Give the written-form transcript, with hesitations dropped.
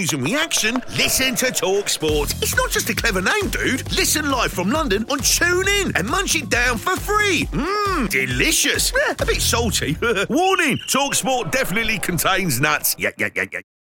and reaction, listen to Talk Sport. It's not just a clever name, dude. Listen live from London on TuneIn and munch it down for free. Delicious. A bit salty. Warning, Talk Sport definitely contains nuts. Yeah.